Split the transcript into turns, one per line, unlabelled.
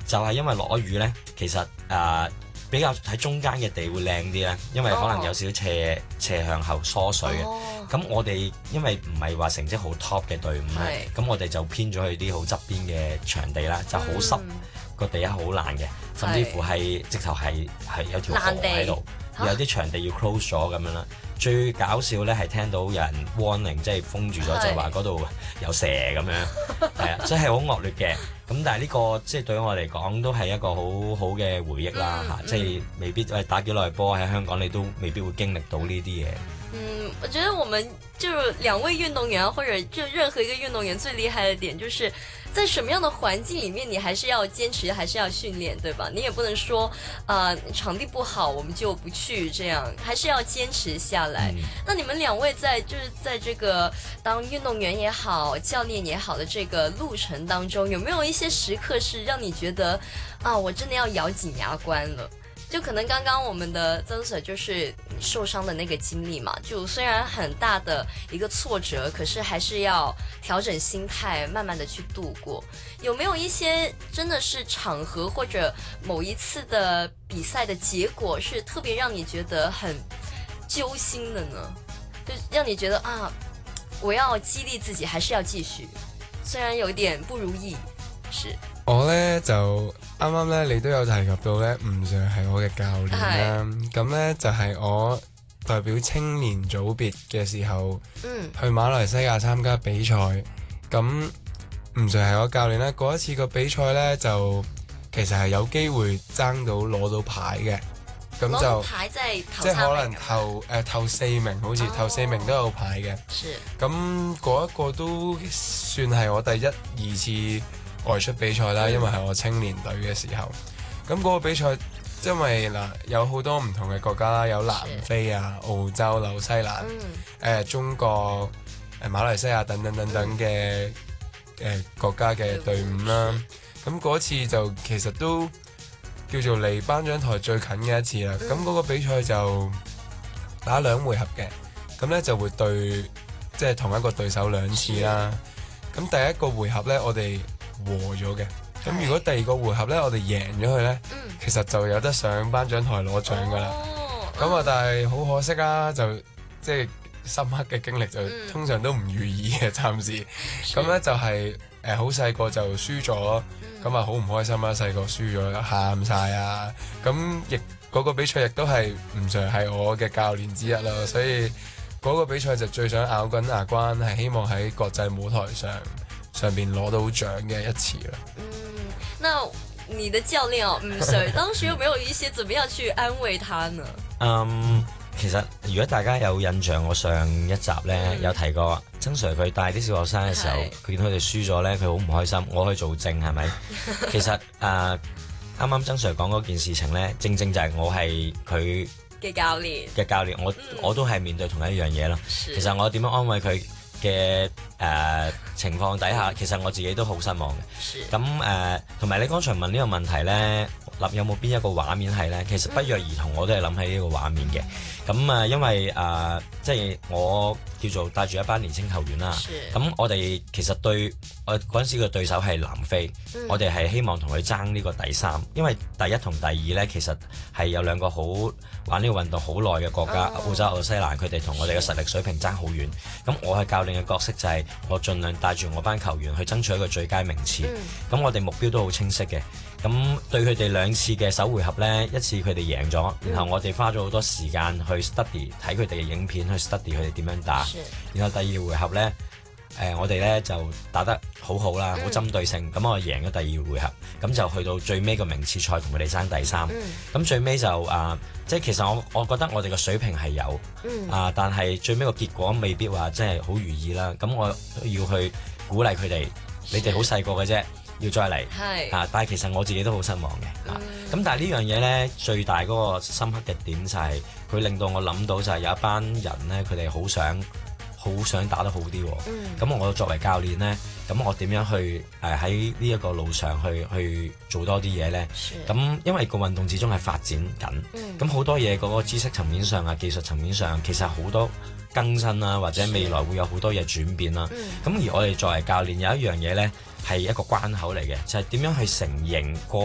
就係因為落咗雨咧，其實比較喺中間嘅地會靚啲咧，因為可能有少少斜向後疏水嘅。咁我哋因為唔係話成績好 top 嘅隊伍咧，咁我哋就偏咗去啲好側邊嘅場地啦，就好濕，個地好爛嘅，甚至乎係直頭係有條河喺度，有啲場地要 close 咗咁樣啦。最搞笑咧係聽到有人 warning， 即係封住咗，就話嗰度有蛇咁樣，係啊，所以係好惡劣嘅。咁但係呢個即係對我嚟講都係一個好好嘅回憶啦嚇，即係未必打幾耐波喺香港你都未必會經歷到呢啲嘢。
我覺得我們就兩位運動員或者就任何一個運動員最厲害的點就是在什麼樣的環境裡面你還是要堅持還是要訓練，對吧？你也不能說場地不好我們就不去，這樣還是要堅持下來。那你們兩位在這個當運動員也好教練也好的這個路程當中，有沒有一些時刻是讓你覺得我真的要咬緊牙關了？就可能剛剛我們的曾 Sir 就是受傷的那個經歷嘛，就雖然很大的一個挫折，可是還是要調整心態，慢慢的去度過。有沒有一些真的是場合或者某一次的比賽的結果是特別讓你覺得很揪心的呢？就讓你覺得我要激勵自己，還是要繼續，雖然有點不如意。是
我呢就啱啱呢你都有提及到呢，吳 Sir 係我嘅教練啦。咁呢就係我代表青年組別嘅時候，去馬來西亞參加比賽。咁吳 Sir 係我教練啦。嗰一次個比賽呢，就其實係有機會爭到攞到牌嘅。咁就
牌即係
即係可能頭4名，好似頭4名都有牌嘅。咁嗰一個都算係我第2次外出比賽啦，因為係我青年隊嘅時候。咁嗰個比賽，因為有好多唔同嘅國家啦，有南非啊、澳洲、紐西蘭、中國、馬來西亞等等嘅國家嘅隊伍啦。咁嗰次就其實都叫做離頒獎台最近嘅一次啦。咁嗰個比賽就打2回合嘅，咁呢就會對即係同一個對手2次啦。咁第一個回合呢，我哋和咗嘅，咁如果第二個回合呢，我哋贏咗佢呢，其實就有得上頒獎台攞獎噶啦。咁但係好可惜啊，就即係深刻嘅經歷就通常都唔如意嘅，暫時。咁呢就係好細個就輸咗，咁好唔開心啦！細個輸咗喊晒啊！咁亦嗰個比賽亦都係吳 Sir 係我嘅教練之一啦，所以嗰個比賽就最想咬緊牙關，係希望喺國際舞台上邊攞到獎嘅一次啦。
那你的教練吳 Sir 當時有沒有一些怎麼樣去安慰他呢？
其實如果大家有印象，我上一集呢有提過，曾 Sir 佢帶啲小學生嘅時候，佢見佢哋輸咗呢，佢好唔開心，我可以做證係咪？其實啱啱曾 Sir 講嗰件事情呢，正正就係我係佢嘅教練，我都係面對同一樣嘢咯。其實我點樣安慰佢嘅情況底下，其實我自己都好失望嘅。咁同埋你剛才問呢個問題呢，有冇邊一個畫面係呢？其實不約而同我都係諗起呢個畫面嘅。咁因為即係我叫做帶住一班年輕球員啦。咁我哋其實我嗰陣時嘅對手係南非，我哋係希望同佢爭呢個第3，因為第1同第2呢，其實係有2個好玩呢個運動好耐嘅國家，澳洲、紐西蘭，佢哋同我哋嘅實力水平爭好遠。咁我係教練嘅角色就係我盡量帶住我班球員去爭取一個最佳名次。咁我哋目標都好清晰嘅。咁對佢哋2次嘅首回合呢，一次佢哋贏咗，然後我哋花咗好多時間去 study 睇佢哋嘅影片，去 study 佢哋點樣打。然後第2回合呢，我哋呢就打得好好啦，好針對性。咁我贏咗第2回合，咁就去到最尾個名次賽同佢哋爭第3。咁最尾就即係其實我覺得我哋嘅水平係有，但係最尾個結果未必話真係好如意啦。咁我要去鼓勵佢哋，你哋好細個嘅啫。要再嚟，但係其實我自己都好失望嘅。咁但係呢樣嘢呢，最大嗰個深刻嘅點就係佢令到我諗到就係有一班人呢，佢哋好想打得好啲。咁我作為教練呢，咁我點樣去喺呢一個路上去做多啲嘢呢？咁因為個運動始終係發展緊，咁好多嘢嗰個知識層面上啊、技術層面上，其實好多更新啦，或者未來會有好多嘢轉變啦。咁而我哋作為教練有一樣嘢呢，係一個關口嚟嘅，就係點樣去承認個